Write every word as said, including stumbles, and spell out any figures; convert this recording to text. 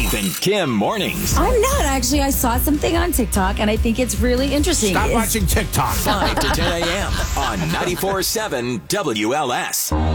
Keith and Kim mornings. I'm not, actually. I saw something on TikTok, and I think it's really interesting. Stop It's- watching TikTok. five to ten a.m. on ninety-four point seven W L S.